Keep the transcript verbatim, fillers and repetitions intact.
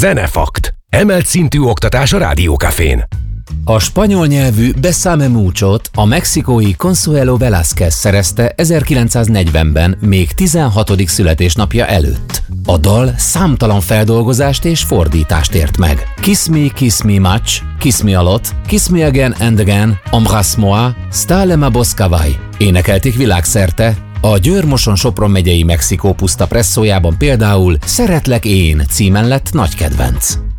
Zenefakt. Emelt szintű oktatás a Rádió Cafén. A spanyol nyelvű Besame Muchot a mexikói Consuelo Velázquez szerezte ezerkilencszáznegyvenben, még tizenhatodik születésnapja előtt. A dal számtalan feldolgozást és fordítást ért meg. Kiss me, kiss me much, kiss me a lot, kiss me again and again, embrasse-moi, stale ma boscavai. Énekelték világszerte. A Győr-Moson-Sopron megyei Mexikó puszta presszójában például Szeretlek én címen lett nagy kedvenc.